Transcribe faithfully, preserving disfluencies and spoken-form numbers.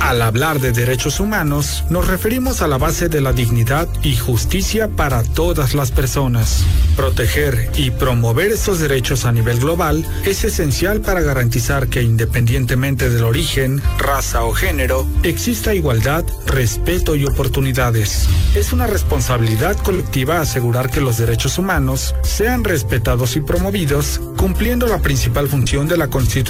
Al hablar de derechos humanos, nos referimos a la base de la dignidad y justicia para todas las personas. Proteger y promover estos derechos a nivel global es esencial para garantizar que, independientemente del origen, raza o género, exista igualdad, respeto y oportunidades. Es una responsabilidad colectiva asegurar que los derechos humanos sean respetados y promovidos, cumpliendo la principal función de la Constitución